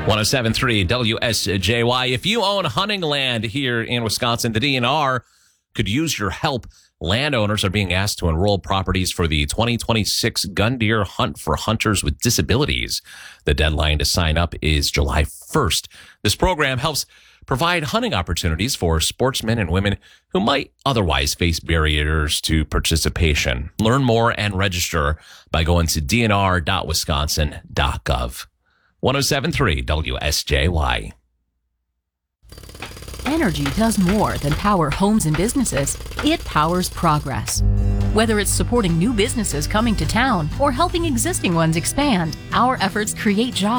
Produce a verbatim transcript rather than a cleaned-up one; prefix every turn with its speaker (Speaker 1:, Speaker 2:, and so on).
Speaker 1: one oh seven point three W S J Y. If you own hunting land here in Wisconsin, the D N R could use your help. Landowners are being asked to enroll properties for the twenty twenty-six Gun Deer Hunt for Hunters with Disabilities. The deadline to sign up is July first. This program helps provide hunting opportunities for sportsmen and women who might otherwise face barriers to participation. Learn more and register by going to d n r dot wisconsin dot gov. one oh seven point three W S J Y.
Speaker 2: Energy does more than power homes and businesses. It powers progress. Whether it's supporting new businesses coming to town or helping existing ones expand, our efforts create jobs.